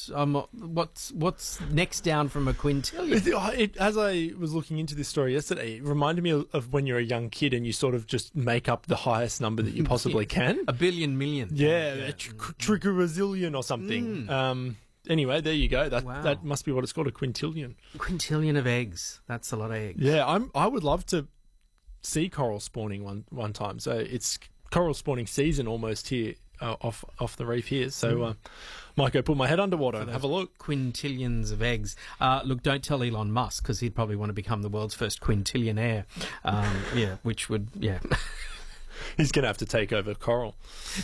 what's next down from a quintillion? As I was looking into this story yesterday, it reminded me of when you're a young kid and you sort of just make up the highest number that you possibly can. A billion million. Yeah, trickerazillion or something. Anyway, there you go. That must be what it's called, a quintillion. Quintillion of eggs. That's a lot of eggs. Yeah, I would love to see coral spawning one time. So it's coral spawning season almost here off the reef here. So might go put my head underwater and have a look. Quintillions of eggs. Look, don't tell Elon Musk, because he'd probably want to become the world's first quintillionaire. Which would He's going to have to take over coral.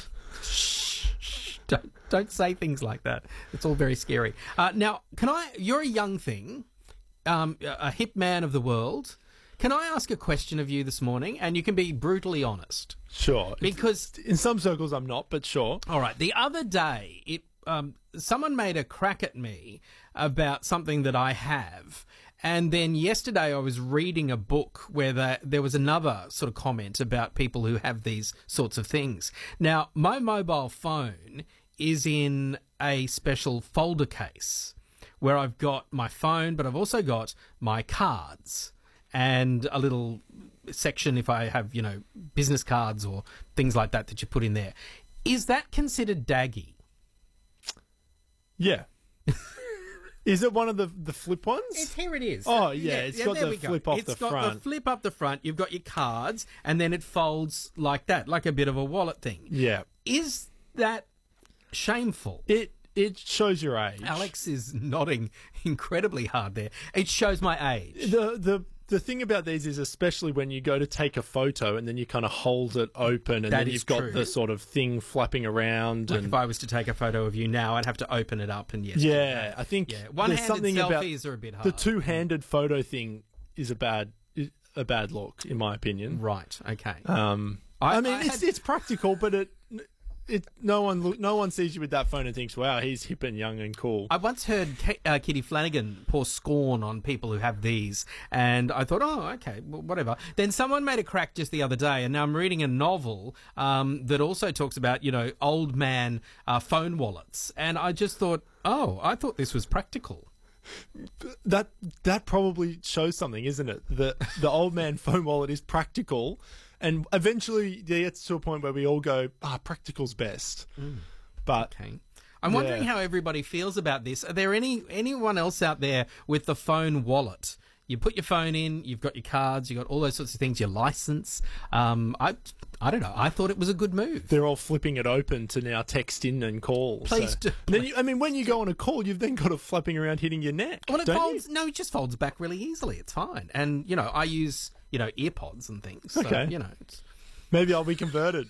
Don't say things like that. It's all very scary. Now, you're a young thing, a hip man of the world. Can I ask a question of you this morning? And you can be brutally honest. Sure. Because in some circles I'm not, but sure. All right. The other day, someone made a crack at me about something that I have. And then yesterday I was reading a book where there was another sort of comment about people who have these sorts of things. Now, my mobile phone is in a special folder case where I've got my phone, but I've also got my cards and a little section if I have, business cards or things like that you put in there. Is that considered daggy? Yeah. Is it one of the flip ones? Here it is. Oh, yeah. It's got the flip off the front. It's got the flip up the front. You've got your cards, and then it folds like that, like a bit of a wallet thing. Yeah. Is that shameful? It shows your age. Alex is nodding incredibly hard there. It shows my age. The thing about these is, especially when you go to take a photo and then you kind of hold it open and then you've got the sort of thing flapping around. Like if I was to take a photo of you now, I'd have to open it up and I think one-handed selfies are a bit hard. The two-handed photo thing is a bad look, in my opinion. Right. Okay. It's practical, but no one sees you with that phone and thinks, wow, he's hip and young and cool. I once heard Kitty Flanagan pour scorn on people who have these, and I thought, oh, okay, well, whatever. Then someone made a crack just the other day, and now I'm reading a novel that also talks about, old man phone wallets, and I just thought, oh, I thought this was practical. That probably shows something, isn't it? The old man phone wallet is practical, and eventually it gets to a point where we all go, practical's best. But okay. I'm wondering how everybody feels about this. Are there anyone else out there with the phone wallet? You put your phone in, you've got your cards, you've got all those sorts of things, your license. I don't know. I thought it was a good move. They're all flipping it open to now text in and call. Please do. Then when you go on a call, you've then got it flapping around hitting your neck. Well, it just folds back really easily. It's fine. And, I use, earpods and things. So, okay. Maybe I'll be converted.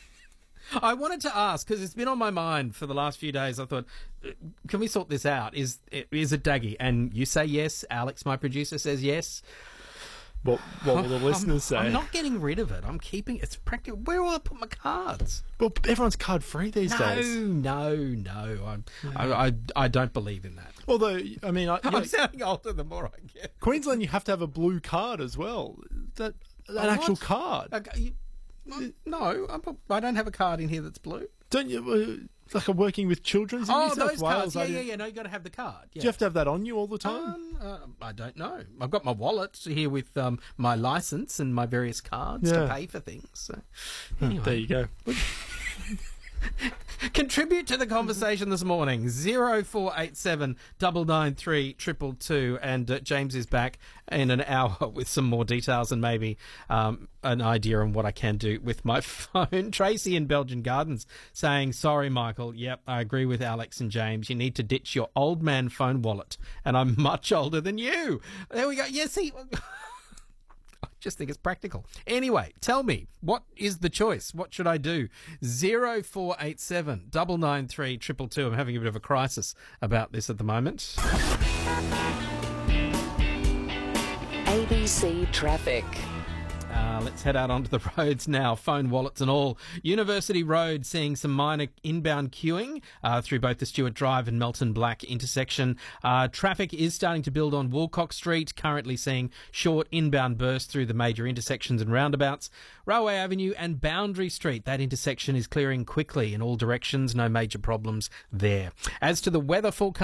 I wanted to ask, because it's been on my mind for the last few days. I thought, can we sort this out? Is it daggy? And you say yes. Alex, my producer, says yes. What will the listeners say? I'm not getting rid of it. I'm keeping it. It's practical. Where will I put my cards? Well, everyone's card free these days. No. I don't believe in that. Although, I'm sounding older the more I get. Queensland, you have to have a blue card as well. An actual card. Okay, no, I don't have a card in here that's blue. Don't you? Like a working with children's in New South those Wales. cards. Yeah. No, you got to have the card. Yeah. Do you have to have that on you all the time? I don't know. I've got my wallet here with my license and my various cards to pay for things. So, anyway. There you go. Contribute to the conversation this morning. 0487 993 222, and James is back in an hour with some more details and maybe an idea on what I can do with my phone. Tracy in Belgian Gardens saying, sorry, Michael. Yep, I agree with Alex and James. You need to ditch your old man phone wallet, and I'm much older than you. There we go. Yeah, see... I just think it's practical. Anyway, tell me, what is the choice? What should I do? 0487 993 222. I'm having a bit of a crisis about this at the moment. ABC Traffic. Let's head out onto the roads now. Phone wallets and all. University Road seeing some minor inbound queuing through both the Stewart Drive and Melton Black intersection. Traffic is starting to build on Woolcock Street, currently seeing short inbound bursts through the major intersections and roundabouts. Railway Avenue and Boundary Street, that intersection is clearing quickly in all directions. No major problems there. As to the weather forecast,